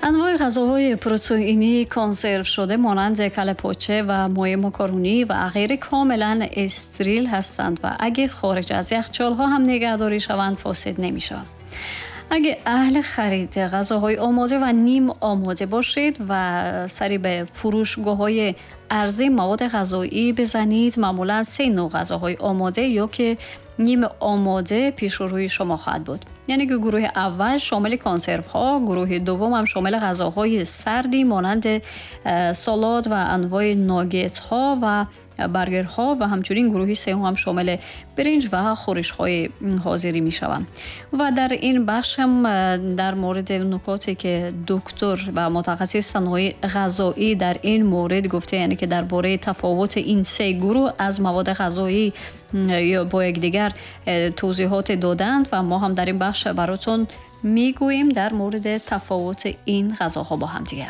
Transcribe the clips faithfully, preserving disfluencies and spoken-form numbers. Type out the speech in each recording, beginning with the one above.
انواع غذاهای پروتئینی کنسرو شده مانند کله پاچه و مایع ماکارونی و غیره کاملا استریل هستند و اگه خارج از یخچال‌ها هم نگهداری شوند فاسد نمی‌شوند. اگه اهل خرید غذاهای آماده و نیم آماده باشید و سری به فروشگاه‌های عرضه مواد غذایی بزنید، معمولا سه نوع غذاهای آماده یا که نیم آماده پیش روی شما خواهد بود. یعنی که گروه اول شامل کنسرو ها، گروه دوم هم شامل غذاهای سردی مانند سالاد و انواع ناگت ها و برگر ها و همچنین گروه سوم هم شامل برنج و خورش های حاضری می شوند. و در این بخش هم در مورد نکاتی که دکتر و متخصص صنایع غذایی در این مورد گفته، یعنی که درباره تفاوت این سه گروه از مواد غذایی یا با یکدیگر توضیحات دادند و ما هم در این بخش براتون میگوییم در مورد تفاوت این غذاها با هم دیگر.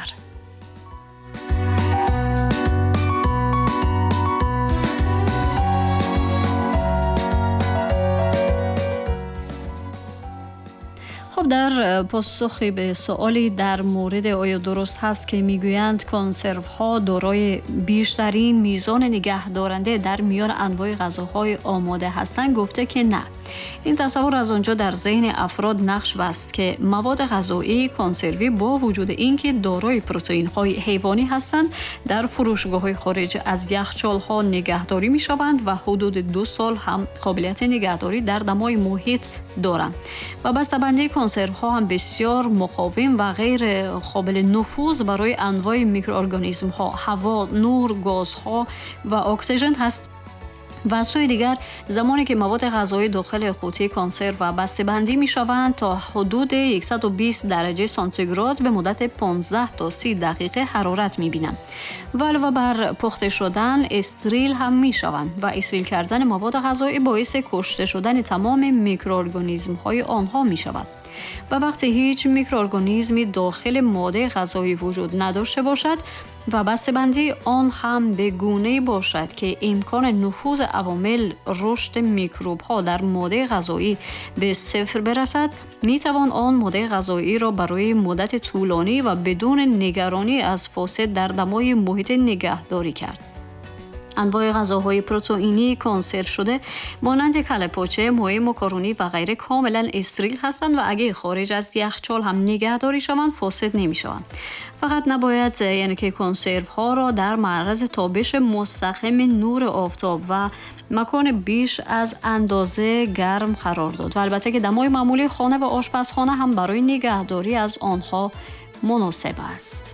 خب در پاسخی به سوالی در مورد آیا درست هست که میگویند کنسرو ها دارای بیشترین میزان نگهدارنده در میان انواع غذاهای آماده هستند، گفته که نه. این تصور از آنجا در ذهن افراد نقش بست که مواد غذایی کنسروی با وجود اینکه دارای پروتئین های حیوانی هستند در فروشگاه های خارج از یخچال ها نگهداری می شوند و حدود دو سال هم قابلیت نگهداری در دمای محیط دارند و بسته‌بندی کنسرو ها هم بسیار مقاوم و غیر قابل نفوذ برای انواع میکروارگانیسم ها، هوا، نور، گازها و اکسیژن هست. و از سوی دیگر زمانی که مواد غذایی داخل قوطی کنسرو و بسته‌بندی می شوند تا حدود صد و بیست درجه سانتیگراد به مدت پانزده تا سی دقیقه حرارت می بینند و علاوه بر پخته شدن استریل هم می شوند و استریل کردن مواد غذایی باعث کشته شدن تمام میکروارگانیسم های آنها می شود. و وقتی هیچ میکروارگانیسمی داخل ماده غذایی وجود نداشته باشد و بسته‌بندی آن هم به گونه‌ای باشد که امکان نفوذ عوامل رشد میکروب ها در ماده غذایی به صفر برسد، می توان آن ماده غذایی را برای مدت طولانی و بدون نگرانی از فاسد در دمای محیط نگهداری کرد. انواع غذاهای پروتئینی کنسرو شده مانند کله پاچه، مایع ماکارونی و غیره کاملا استریل هستند و اگه خارج از یخچال هم نگهداری شوند فاسد نمیشوند. فقط نباید یعنی که کنسرو ها را در معرض تابش مستقیم نور آفتاب و مکان بیش از اندازه گرم قرار داد و البته که دمای معمولی خانه و آشپزخانه هم برای نگهداری از آنها مناسب است.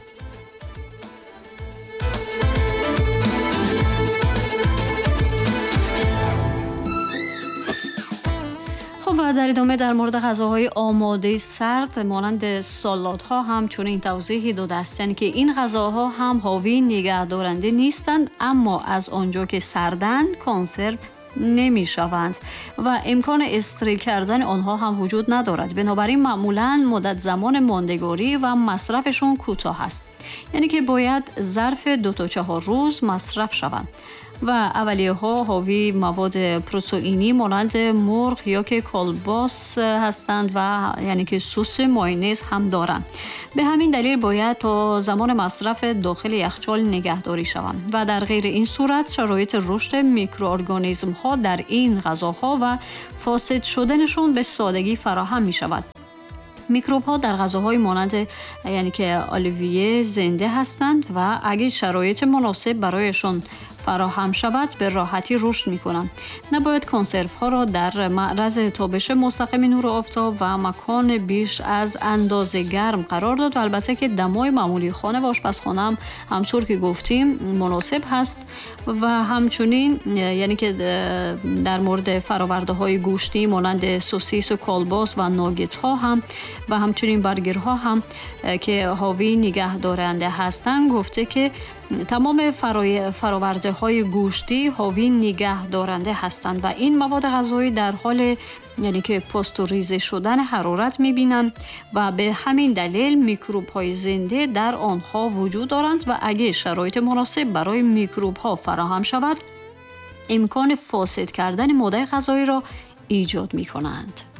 و در ادامه در مورد غذاهای آماده سرد مانند سالادها هم چنین توضیحی داده است، یعنی که این غذاها هم حاوی نگهدارنده نیستند اما از آنجا که سردند کنسرو نمی شوند و امکان استریل کردن آنها هم وجود ندارد. بنابراین معمولاً مدت زمان ماندگاری و مصرفشون کوتاه است، یعنی که باید ظرف دو تا چهار روز مصرف شوند و اولیه ها حاوی مواد پروتئینی مانند مرغ یا که کلباس هستند و یعنی که سس مایونز هم دارند. به همین دلیل باید تا زمان مصرف داخل یخچال نگهداری شوند و در غیر این صورت شرایط رشد میکروارگانیسم ها در این غذاها و فاسد شدنشون به سادگی فراهم می شود. میکروب ها در غذاهای مانند یعنی که آلیویه زنده هستند و اگه شرایط مناسب برایشون فراهم شود به راحتی رشد می کنند. نباید کنسرو ها را در معرض تابش مستقیم نور آفتاب و مکان بیش از اندازه گرم قرار داد و البته که دمای معمولی خانه و آشپزخانه هم همطور که گفتیم مناسب هست و همچنین یعنی که در مورد فراورده های گوشتی مانند سوسیس و کالباس و ناگت ها هم و همچنین برگر ها هم که حاوی نگهدارنده هستند گفته که تمام فراورده های گوشتی حاوی نگهدارنده هستند و این مواد غذایی در حال یعنی که پاستوریزه شدن حرارت می‌بینند و به همین دلیل میکروب های زنده در آنها وجود دارند و اگه شرایط مناسب برای میکروب ها فراهم شود امکان فاسد کردن ماده غذایی را ایجاد می‌کنند.